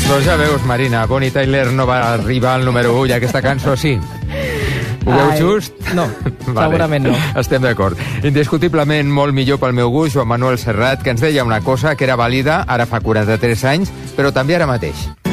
Però ja veus, Marina, Bonnie Tyler no va arribar al número 1 i aquesta cançó sí. Ho veus just? No, segurament no. Estem d'acord. Indiscutiblement molt millor pel meu gust Joan Manuel Serrat, que ens deia una cosa que era vàlida ara fa 43 anys, però també ara mateix.